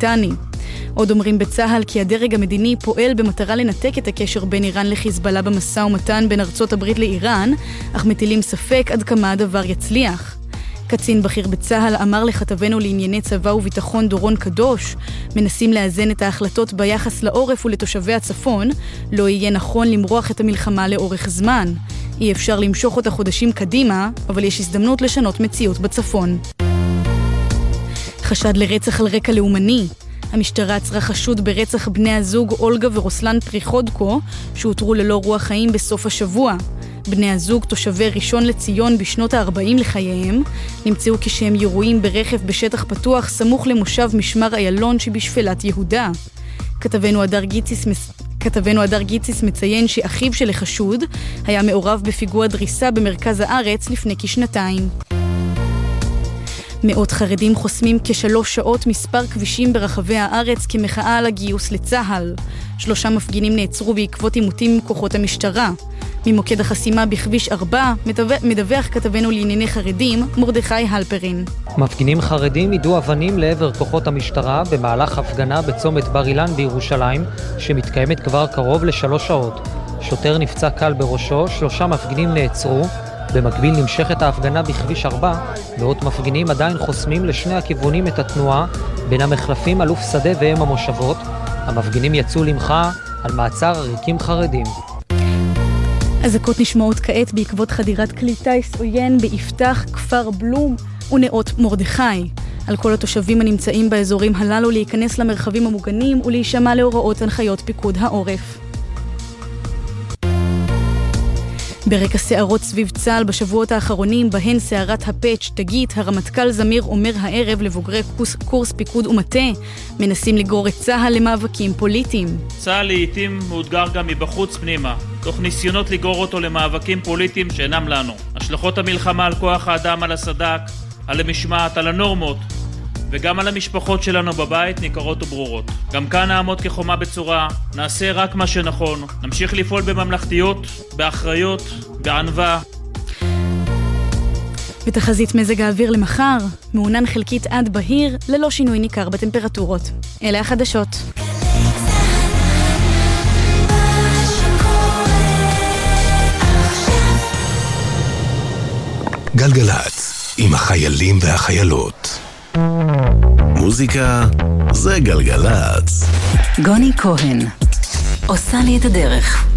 בריטני. עוד אומרים בצהל כי הדרג המדיני פועל במטרה לנתק את הקשר בין איראן לחיזבאללה במשא ומתן בין ארצות הברית לאיראן, אך מטילים ספק עד כמה הדבר יצליח. קצין בכיר בצהל אמר לכתבנו לענייני צבא וביטחון דורון קדוש, מנסים לאזן את ההחלטות ביחס לעורף ולתושבי הצפון, לא יהיה נכון למרוח את המלחמה לאורך זמן. אי אפשר למשוך אותה חודשים קדימה, אבל יש הזדמנות לשנות מציאות בצפון. חשד לרצח על רקע לאומני. המשטרה עצרה חשוד ברצח בני הזוג אולגה ורוסלן פריחודקו, שהותרו ללא רוח חיים בסוף השבוע. בני הזוג, תושבי ראשון לציון בשנות ה-40 לחייהם, נמצאו כשהם ירועים ברכב בשטח פתוח סמוך למושב משמר איילון שבשפלת יהודה. כתבנו הדר גיציס מציין שאחיו של החשוד היה מעורב בפיגוע דריסה במרכז הארץ לפני כשנתיים. מאות חרדים חוסמים כ3 שעות מספר כבישים ברחבי הארץ כמחאה על הגיוס לצהל. 3 מפגינים נעצרו בעקבות עימותים עם כוחות המשטרה. ממוקד החסימה בכביש 4 מדווח כתבנו לענייני חרדים מרדכי הלפרין. מפגינים חרדים יידו אבנים לעבר כוחות המשטרה במהלך הפגנה בצומת בר אילן בירושלים שמתקיימת כבר קרוב ל3 שעות. שוטר נפצע קל בראשו, 3 מפגינים נעצרו. במקביל נמשכת ההפגנה בכביש 4, מאות מפגינים עדיין חוסמים לשני הכיוונים את התנועה בין המחלפים אלוף שדה והם המושבות. המפגינים יצאו למחאה על מעצר עריקים חרדים. אזעקות נשמעות כעת בעקבות חדירת כלי טיס עוין ביפתח, כפר בלום ונאות מרדכי. על כל התושבים הנמצאים באזורים הללו להיכנס למרחבים המוגנים ולהישמע להוראות הנחיות פיקוד העורף. ברקע סערות סביב צה"ל בשבועות האחרונים, בהן סערת הפאץ' תגית, הרמטכ"ל זמיר אומר הערב לבוגרי קורס פיקוד ומטה, מנסים לגרור את צה"ל למאבקים פוליטיים. צה"ל לעתים מאותגר גם מבחוץ פנימה, תוך ניסיונות לגרור אותו למאבקים פוליטיים שאינם לנו. השלכות המלחמה על כוח האדם, על הסד"כ, על המשמעת, על הנורמות, וגם על המשפחות שלנו בבית ניכרות וברורות. גם כאן נעמוד כחומה בצורה, נעשה רק מה שנכון, נמשיך לפעול בממלכתיות, באחריות, בענווה. ותחזית מזג האוויר למחר, מעונן חלקית עד בהיר, ללא שינוי ניכר בטמפרטורות. אלה החדשות. גלגלץ, עם החיילים והחיילות. מוזיקה זה גלגלץ. גוני כהן עושה לי את הדרך.